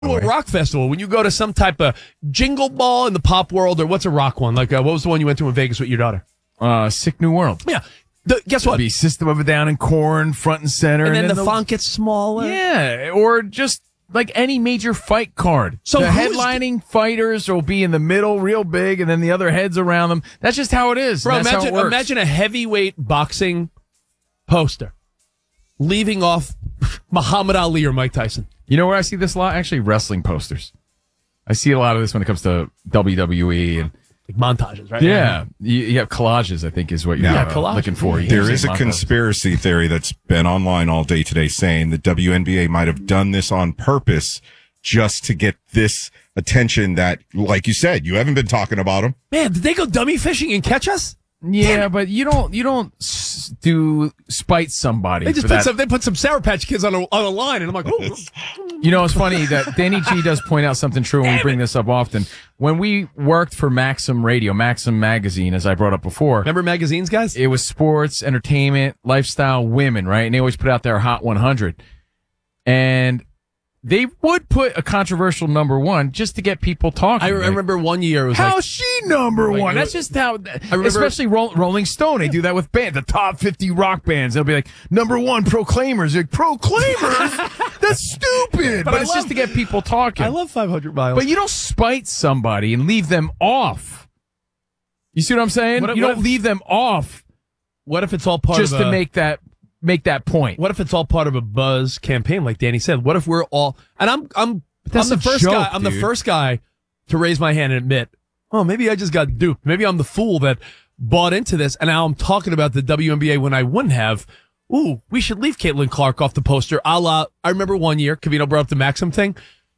to a rock festival, when you go to some type of Jingle Ball in the pop world, or what's a rock one? Like, what was the one you went to in Vegas with your daughter? Sick New World. Yeah. Guess what? It'd be System of a Down and Korn front and center. And then the font gets smaller. Yeah, or just like any major fight card. So the headlining fighters will be in the middle real big, and then the other heads around them. That's just how it is. Bro, That's how it works. imagine a heavyweight boxing poster leaving off Muhammad Ali or Mike Tyson. You know where I see this a lot? Actually, wrestling posters. I see a lot of this when it comes to WWE and like montages, right? yeah. You have collages, I think, is what you're looking for. There is a conspiracy theory that's been online all day today saying the WNBA might have done this on purpose just to get this attention that, like you said, you haven't been talking about them. Man, did they go dummy fishing and catch us? Yeah, but you don't do spite somebody. They just put some Sour Patch Kids on a line, and I'm like, oh. You know, it's funny that Danny G does point out something true, and we bring this up often. When we worked for Maxim Radio, Maxim Magazine, as I brought up before. Remember magazines, guys? It was sports, entertainment, lifestyle, women, right? And they always put out their Hot 100. And they would put a controversial number one just to get people talking. I remember one year it was how's she number one? That's just how, especially Rolling Stone, they do that with bands, the top 50 rock bands. They'll be like, number one, Proclaimers. Like, Proclaimers? That's stupid. But it's just to get people talking. I love 500 Miles. But you don't spite somebody and leave them off. You see what I'm saying? You don't leave them off. What if it's all part just of to make that point? What if it's all part of a buzz campaign, like Danny said? What if we're all, and I'm the first guy. I'm the first guy to raise my hand and admit, oh, maybe I just got duped. Maybe I'm the fool that bought into this, and now I'm talking about the WNBA when I wouldn't have. Ooh, we should leave Caitlin Clark off the poster. I remember one year, Cavino brought up the Maxim thing.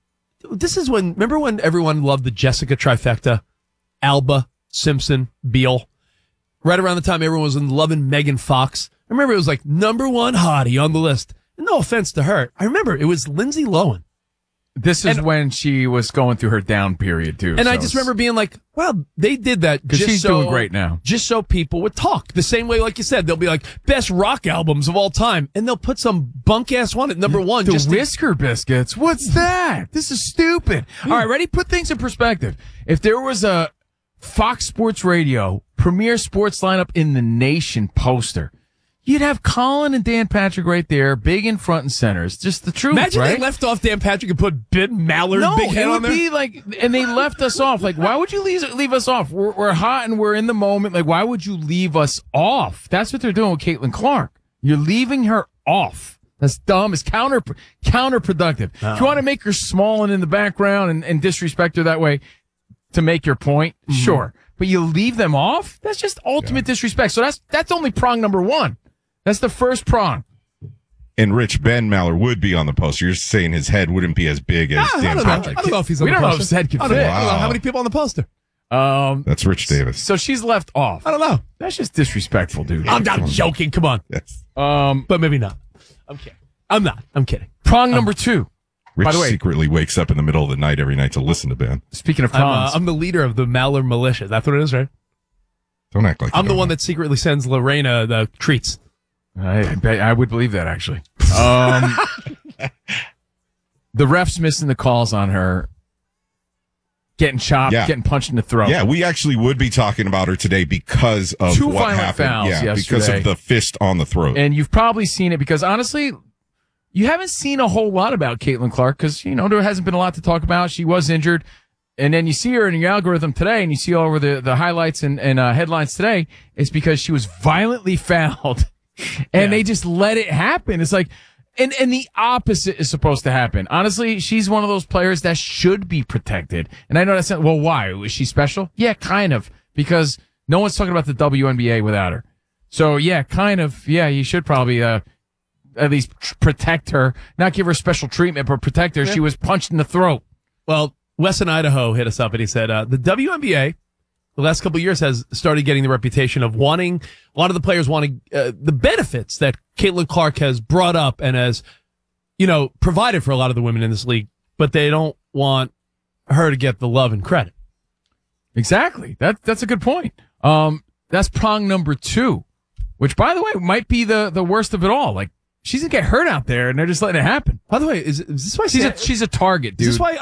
This is remember when everyone loved the Jessica trifecta? Alba, Simpson, Beal. Right around the time everyone was loving Megan Fox. I remember it was like number one hottie on the list. No offense to her. I remember it was Lindsay Lohan. This is when she was going through her down period, too. And I just remember being like, well, they did that because she's doing great now. Just so people would talk. The same way, like you said, they'll be like, best rock albums of all time. And they'll put some bunk-ass one at number one. The Whisker Biscuits. What's that? This is stupid. All right, ready? Put things in perspective. If there was a Fox Sports Radio premier sports lineup in the nation poster, you'd have Colin and Dan Patrick right there, big in front and center. It's just the truth, Imagine right? they left off Dan Patrick and put Ben Mallard big head on there. No, it would be like, and they left us off. Like, why would you leave us off? We're hot and we're in the moment. Like, why would you leave us off? That's what they're doing with Caitlin Clark. You're leaving her off. That's dumb. It's counterproductive. Oh. If you want to make her small and in the background and disrespect her that way to make your point, sure. But you leave them off? That's just ultimate disrespect. So that's only prong number one. That's the first prong. And Rich, Ben Maller would be on the poster. You're saying his head wouldn't be as big as Dan Patrick. I don't know if he's on we the don't poster. know if his head could fit. I don't know how many people on the poster. That's Rich Davis. So she's left off. I don't know. That's just disrespectful, dude. I'm not joking. Come on. Yes. But maybe not. I'm kidding. I'm not. I'm kidding. Prong number two. Rich By the way, secretly wakes up in the middle of the night every night to listen to Ben. Speaking of prongs. I'm the leader of the Maller militia. That's what it is, right? Don't act like I'm the one that secretly sends Lorena the treats. I would believe that, actually. The ref's missing the calls on her. Getting chopped, getting punched in the throat. Yeah, we actually would be talking about her today because of Two what violent happened. fouls yesterday. Because of the fist on the throat. And you've probably seen it because, honestly, you haven't seen a whole lot about Caitlin Clark because, there hasn't been a lot to talk about. She was injured. And then you see her in your algorithm today and you see all over the highlights and headlines today. It's because she was violently fouled. And they just let it happen. It's like, and the opposite is supposed to happen. Honestly, she's one of those players that should be protected. And I know that's not, well, why? Was she special? Yeah, kind of. Because no one's talking about the WNBA without her. So, yeah, kind of. Yeah, you should probably, at least protect her. Not give her special treatment, but protect her. Yeah. She was punched in the throat. Well, Wes in Idaho hit us up and he said, the WNBA, the last couple of years has started getting the reputation of a lot of the players wanting the benefits that Caitlin Clark has brought up and has, provided for a lot of the women in this league, but they don't want her to get the love and credit. Exactly. That's a good point. That's prong number two, which, by the way, might be the worst of it all. Like, she's gonna get hurt out there, and they're just letting it happen. By the way, is this why she's a target, dude? Is this why